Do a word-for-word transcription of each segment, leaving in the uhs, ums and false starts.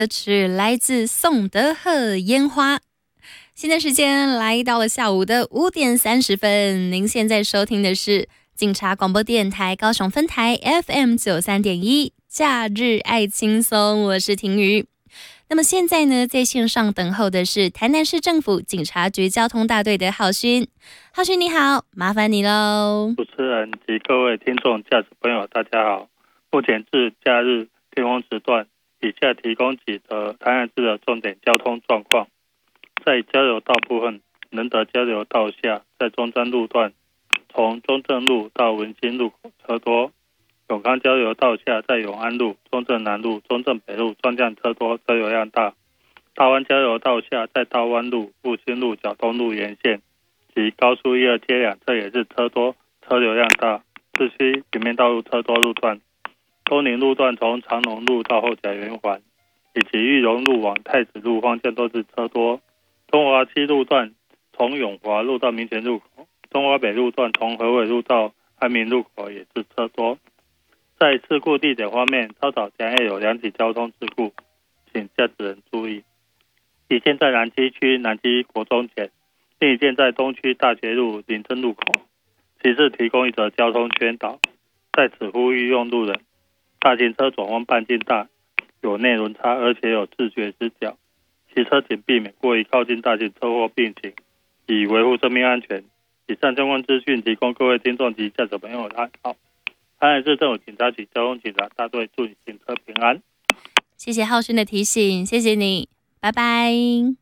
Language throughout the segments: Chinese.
歌曲来自宋德赫《烟花》。现在时间来到了下午的五点三十分，您现在收听的是警察广播电台高雄分台 F M 九三点一，假日爱轻松，我是婷瑜。那么现在呢，在线上等候的是台南市政府警察局交通大队的浩勋。浩勋你好，麻烦你喽。 主持人及各位听众、驾驶朋友，大家好。目前至假日巅峰时段，以下提供几则台南市的重点交通状况。在交流道部分，仁德交流道下，在中正路段，从中正路到文心路口车多；永康交流道下，在永安路、中正南路、中正北路双向车多，车流量大。大湾交流道下，在大湾路、复兴路、角东路沿线及高速一二街两侧也是车多，车流量大。市区平面道路车多路段，东宁路段从长隆路到后甲圆环，以及裕隆路往太子路方向都是车多。中华西路段从永华路到民权路口，中华北路段从和伟路到安民路口也是车多。在事故地点方面，稍早前也有两起交通事故，请驾驶人注意。一件在南基区南基国中前，另一件在东区大学路林森路口。其次提供一则交通宣导，在此呼吁用路人，大型车转弯半径大，有内轮差，而且有视觉死角，骑车请避免过于靠近大型车祸并行，以维护生命安全。以上相关资讯提供各位听众及驾驶朋友参考。台南市政府警察局交通警察大队祝你行车平安。 谢谢浩勋的提醒，谢谢你，拜拜。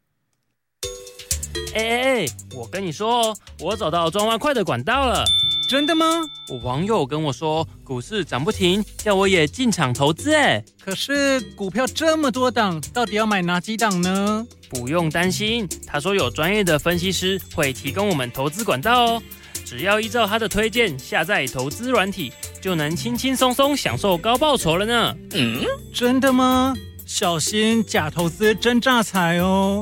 哎哎哎，我跟你说哦，我找到赚外快的管道了。 真的吗？ 我网友跟我说，股市涨不停，叫我也进场投资。哎， 可是股票这么多档，到底要买哪几档呢？ 不用担心，他说有专业的分析师会提供我们投资管道哦。只要依照他的推荐下载投资软体，就能轻轻松松享受高报酬了呢。 嗯，真的吗？小心假投资真诈财哦。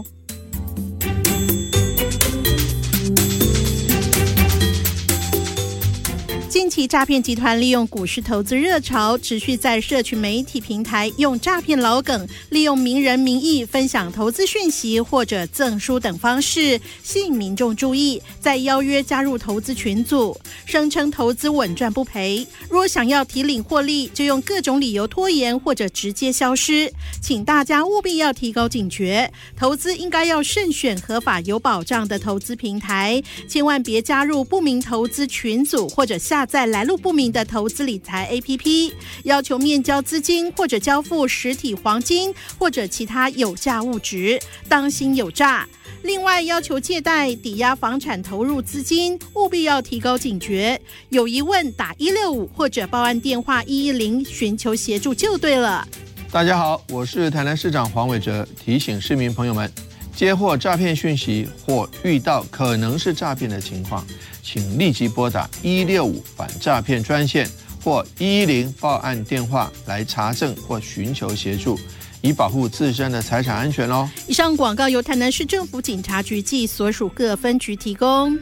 近期诈骗集团利用股市投资热潮，持续在社群媒体平台用诈骗老梗，利用名人名义分享投资讯息或者赠书等方式，吸引民众注意，再邀约加入投资群组，声称投资稳赚不赔。若想要提领获利，就用各种理由拖延或者直接消失。请大家务必要提高警觉，投资应该要慎选合法有保障的投资平台，千万别加入不明投资群组或者下载来路不明的投资理财 A P P， 要求面交资金或者交付实体黄金或者其他有价物质，当心有诈。另外，要求借贷、抵押房产投入资金，务必要提高警觉。有疑问打一六五或者报案电话一一零寻求协助就对了。 大家好，我是台南市长黄伟哲，提醒市民朋友们，接获诈骗讯息或遇到可能是诈骗的情况，请立即拨打一六五反诈骗专线或一一零报案电话来查证或寻求协助，以保护自身的财产安全哦。 以上广告由台南市政府警察局及所属各分局提供。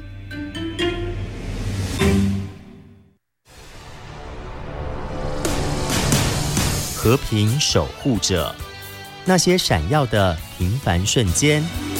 和平守护者，那些闪耀的平凡瞬间。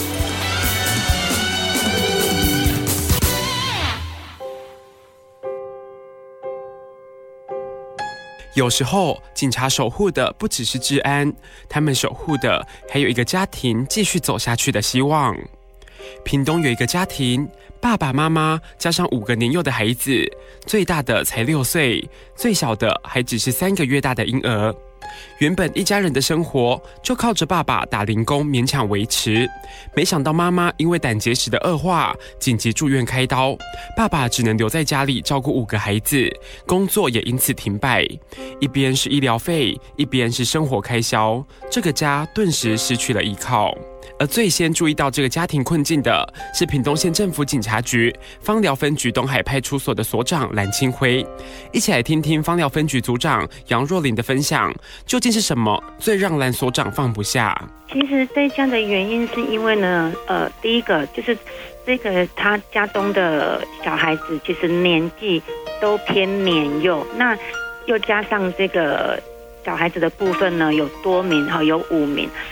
有时候，警察守护的不只是治安，他们守护的还有一个家庭继续走下去的希望。屏东有一个家庭，爸爸妈妈加上五个年幼的孩子，最大的才六岁，最小的还只是三个月大的婴儿。原本一家人的生活就靠着爸爸打零工勉强维持，没想到妈妈因为胆结石的恶化，紧急住院开刀，爸爸只能留在家里照顾五个孩子，工作也因此停摆。一边是医疗费，一边是生活开销，这个家顿时失去了依靠。而最先注意到这个家庭困境的是屏东县政府警察局枋寮分局东海派出所的所长蓝清辉。一起来听听枋寮分局组长杨若琳的分享，究竟是什么最让蓝所长放不下？ 其实对这样的原因是因为呢，呃，第一个就是这个他家中的小孩子其实年纪都偏年幼，那又加上这个小孩子的部分呢，有多名哈，有五名。